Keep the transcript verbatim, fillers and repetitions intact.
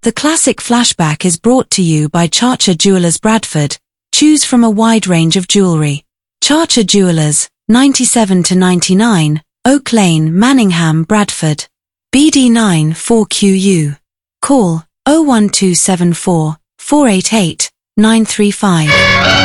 The classic flashback is brought to you by Charcher Jewelers Bradford. Choose from a wide range of jewelry. Charcher Jewelers, ninety-seven to ninety-nine, Oak Lane, Manningham, Bradford. B D nine four Q U. Call oh one two seven four, four eight eight, nine three five.